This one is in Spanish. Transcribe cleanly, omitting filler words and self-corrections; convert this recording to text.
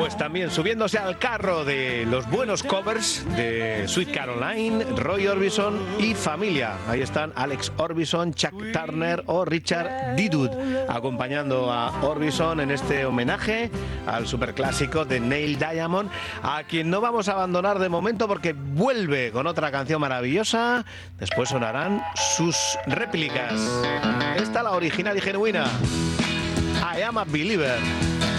Pues también subiéndose al carro de los buenos covers de Sweet Caroline, Roy Orbison y familia. Ahí están Alex Orbison, Chuck Turner o Richard Didwood, acompañando a Orbison en este homenaje al superclásico de Neil Diamond, a quien no vamos a abandonar de momento porque vuelve con otra canción maravillosa. Después sonarán sus réplicas. Esta la original y genuina, I Am a Believer.